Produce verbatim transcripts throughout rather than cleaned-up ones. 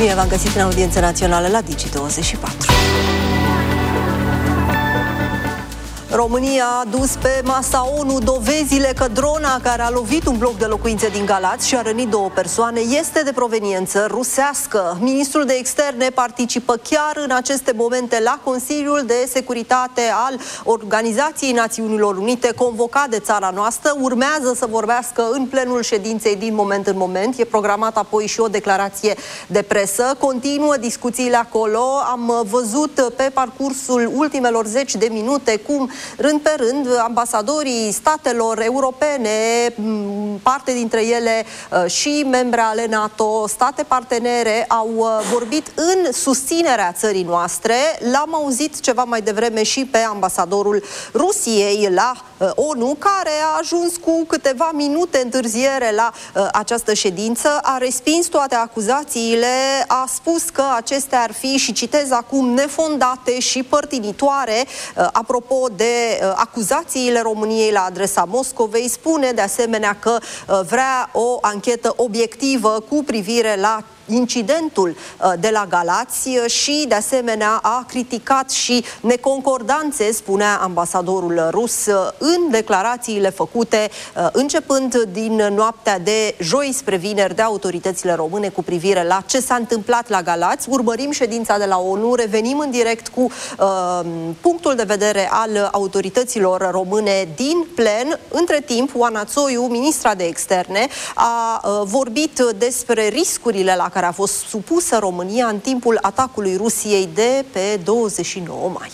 Bine v-am găsit în audiență națională la Digi douăzeci și patru. România a adus pe masa O N U dovezile că drona care a lovit un bloc de locuințe din Galați și a rănit două persoane este de proveniență rusească. Ministrul de Externe participă chiar în aceste momente la Consiliul de Securitate al Organizației Națiunilor Unite, convocat de țara noastră. Urmează să vorbească în plenul ședinței din moment în moment. E programat apoi și o declarație de presă. Continuă discuțiile acolo. Am văzut pe parcursul ultimelor zeci de minute cum rând pe rând, ambasadorii statelor europene, parte dintre ele și membre ale NATO, state partenere, au vorbit în susținerea țării noastre. L-am auzit ceva mai devreme și pe ambasadorul Rusiei la O N U, care a ajuns cu câteva minute întârziere la această ședință, a respins toate acuzațiile, a spus că acestea ar fi, și citez acum, nefondate și părtinitoare. Apropo de acuzațiile României la adresa Moscovei, spune de asemenea că vrea o anchetă obiectivă cu privire la incidentul de la Galați și, de asemenea, a criticat și neconcordanțe, spunea ambasadorul rus, în declarațiile făcute începând din noaptea de joi spre vineri de autoritățile române cu privire la ce s-a întâmplat la Galați. Urmărim ședința de la O N U, revenim în direct cu uh, punctul de vedere al autorităților române din plen. Între timp, Oana Țoiu, ministra de Externe, a uh, vorbit despre riscurile la care a fost supusă România în timpul atacului Rusiei de pe douăzeci și nouă mai.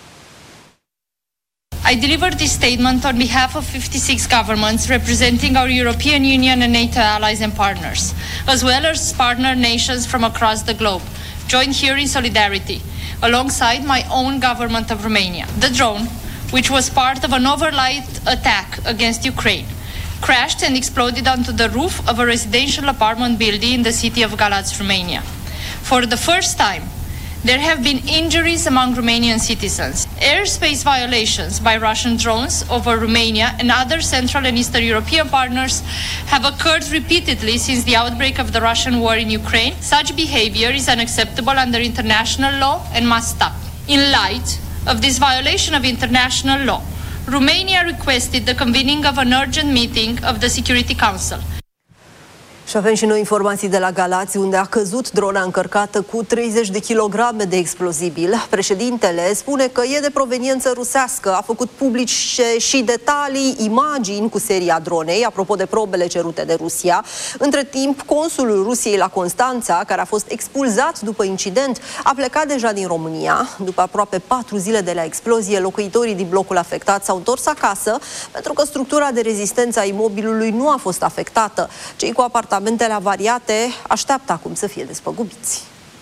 I delivered this statement on behalf of fifty-six governments representing our European Union and NATO allies and partners, as well as partner nations from across the globe, joined here in solidarity, alongside my own government of Romania. The drone, which was part of an overnight attack against Ukraine, crashed and exploded onto the roof of a residential apartment building in the city of Galați, Romania. For the first time, there have been injuries among Romanian citizens. Airspace violations by Russian drones over Romania and other Central and Eastern European partners have occurred repeatedly since the outbreak of the Russian war in Ukraine. Such behavior is unacceptable under international law and must stop. In light of this violation of international law, Romania requested the convening of an urgent meeting of the Security Council. Și avem și noi informații de la Galați, unde a căzut drona încărcată cu treizeci de kilograme de explozibil. Președintele spune că e de proveniență rusească. A făcut publice și detalii, imagini cu seria dronei, apropo de probele cerute de Rusia. Între timp, consulul Rusiei la Constanța, care a fost expulzat după incident, a plecat deja din România. După aproape patru zile de la explozie, locuitorii din blocul afectat s-au întors acasă, pentru că structura de rezistență a imobilului nu a fost afectată. Cei cu apartamente Apartamentele avariate așteaptă acum să fie despăgubiți.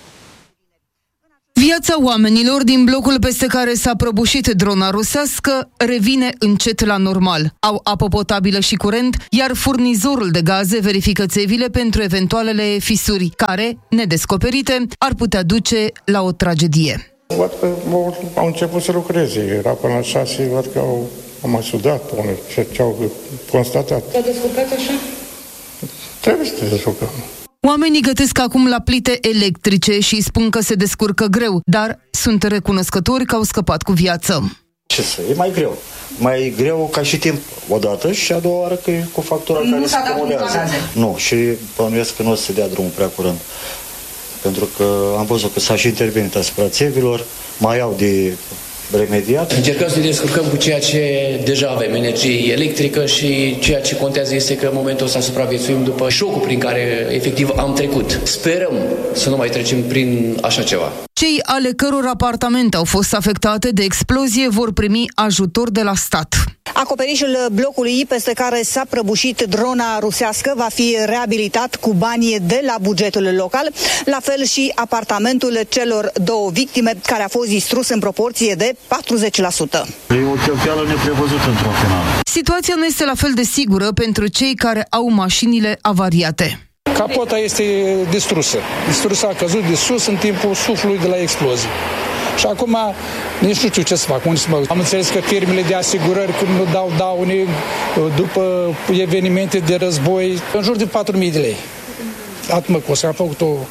Viața oamenilor din blocul peste care s-a prăbușit drona rusească revine încet la normal. Au apă potabilă și curent, iar furnizorul de gaze verifică țevile pentru eventualele fisuri, care, nedescoperite, ar putea duce la o tragedie. Văd că au început să lucreze. Era până la șase, văd că au, au mai sudat ce, ce au constatat. S-a descurcat așa? Trebuie să te descurcăm. Oamenii gătesc acum la plite electrice și spun că se descurcă greu, dar sunt recunoscători că au scăpat cu viață. Ce să, e mai greu. Mai greu ca și timp odată și a doua oară că e cu factura nu care se acumulează. Nu, și bănuiesc că nu o să se dea drumul prea curând. Pentru că am văzut că s-a și intervenit asupra țevilor, mai au de remediat. Încercăm să ne descurcăm cu ceea ce deja avem, energie electrică, și ceea ce contează este că în momentul ăsta supraviețuim după șocul prin care efectiv am trecut. Sperăm să nu mai trecem prin așa ceva. Cei ale căror apartamente au fost afectate de explozie vor primi ajutor de la stat. Acoperișul blocului peste care s-a prăbușit drona rusească va fi reabilitat cu bani de la bugetul local, la fel și apartamentul celor două victime, care a fost distrus în proporție de patruzeci la sută. E o cheltuială neprevăzută într-un final. Situația nu este la fel de sigură pentru cei care au mașinile avariate. Capota este distrusă. Distrusă, a căzut de sus în timpul suflului de la explozie. Și acum nici nu știu ce să fac, unde să mă... Am înțeles că firmele de asigurări, când nu dau daune după evenimente de război, în jur de patru mii de lei. Atât mă costă. Am făcut o,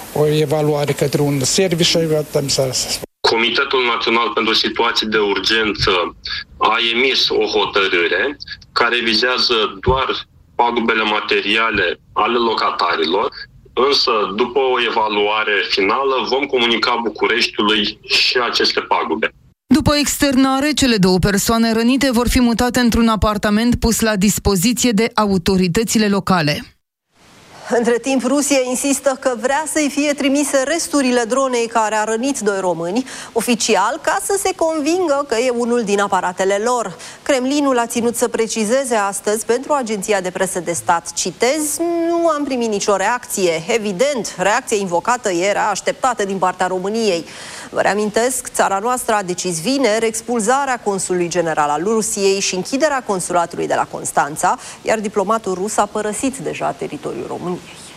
o evaluare către un serviciu și atâta mi s-a spus. Comitetul Național pentru Situații de Urgență a emis o hotărâre care vizează doar pagubele materiale ale locatarilor, însă după o evaluare finală vom comunica Bucureștiului și aceste pagube. După externare, cele două persoane rănite vor fi mutate într-un apartament pus la dispoziție de autoritățile locale. Între timp, Rusia insistă că vrea să-i fie trimise resturile dronei care a rănit doi români, oficial, ca să se convingă că e unul din aparatele lor. Kremlinul a ținut să precizeze astăzi pentru agenția de presă de stat, citez, nu am primit nicio reacție. Evident, reacția invocată era așteptată din partea României. Vă reamintesc, țara noastră a decis vineri expulzarea consulului general al Rusiei și închiderea consulatului de la Constanța, iar diplomatul rus a părăsit deja teritoriul României.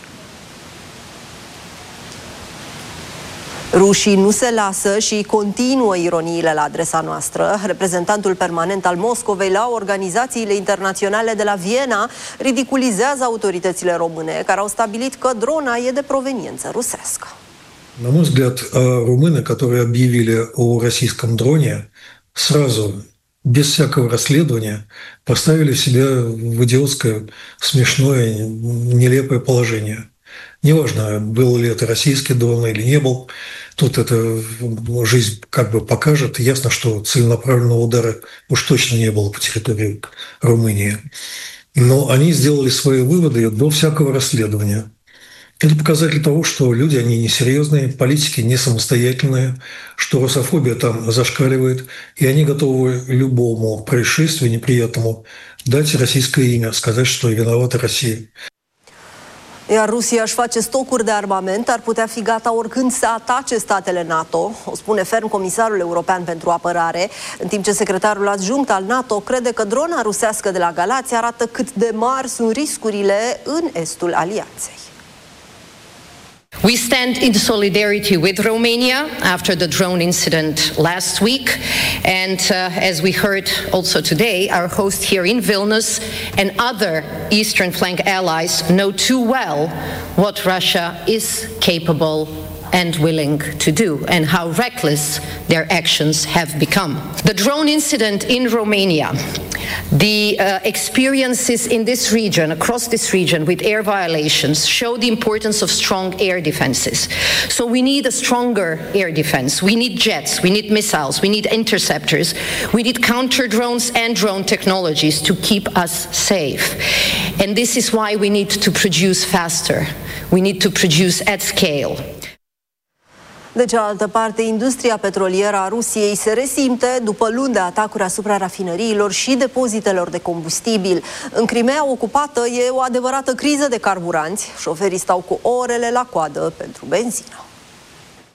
Rușii nu se lasă și continuă ironiile la adresa noastră. Reprezentantul permanent al Moscovei la organizațiile internaționale de la Viena ridiculizează autoritățile române, care au stabilit că drona e de proveniență rusească. На мой взгляд, румыны, которые объявили о российском дроне, сразу, без всякого расследования, поставили себя в идиотское, смешное, нелепое положение. Неважно, был ли это российский дрон или не был, тут это жизнь как бы покажет. Ясно, что целенаправленного удара уж точно не было по территории Румынии. Но они сделали свои выводы до всякого расследования. Это показатель того, что люди, они несерьезные, политики не самостоятельные, что русофобия там зашкаливает, и они готовы любому происшествию неприятному дать российское имя, сказать, что виновата Россия. Iar Rusia își face stocuri de armament, ar putea fi gata oricând să atace statele NATO, o spune ferm comisarul european pentru apărare, în timp ce secretarul adjunct al NATO crede că drona rusească de la Galați arată cât de mari sunt riscurile în estul alianței. We stand in solidarity with Romania after the drone incident last week, and uh, as we heard also today, our host here in Vilnius and other Eastern flank allies know too well what Russia is capable and willing to do, and how reckless their actions have become. The drone incident in Romania, the uh, experiences in this region, across this region with air violations, show the importance of strong air defenses. So we need a stronger air defense. We need jets, we need missiles, we need interceptors, we need counter drones and drone technologies to keep us safe. And this is why we need to produce faster. We need to produce at scale. De cealaltă parte, industria petrolieră a Rusiei se resimte după luni de atacuri asupra rafinăriilor și depozitelor de combustibil. În Crimea ocupată e o adevărată criză de carburanți. Șoferii stau cu orele la coadă pentru benzină.